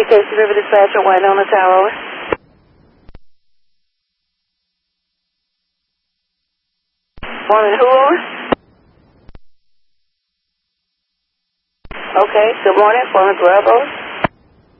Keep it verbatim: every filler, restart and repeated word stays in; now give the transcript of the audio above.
Communication River Dispatcher, Winona Tower. Morning, who over? Okay, good morning, Foreman Guerrero.